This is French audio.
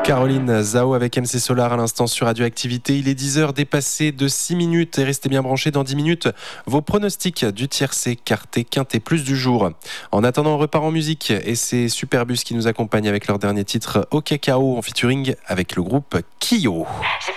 Caroline Zao avec MC Solar à l'instant sur Radioactivité. Il est 10h dépassé de 6 minutes et restez bien branchés dans 10 minutes. Vos pronostics du tiercé, quarté, quinté plus du jour. En attendant, on repart en musique et c'est Superbus qui nous accompagne avec leur dernier titre Au Cacao en featuring avec le groupe Kyo. J'ai